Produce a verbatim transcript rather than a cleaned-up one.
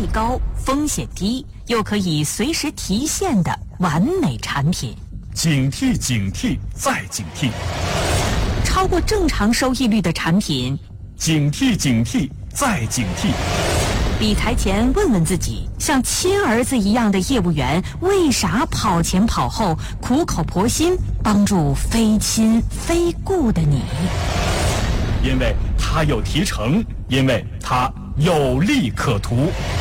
高、风险低，又可以随时提现的完美产品。 警惕警惕再警惕， 超过正常收益率的产品， 警惕警惕再警惕。 理财前问问自己，像亲儿子一样的业务员为啥跑前跑后，苦口婆心帮助非亲非故的你？ 因为他有提成，因为他有利可图。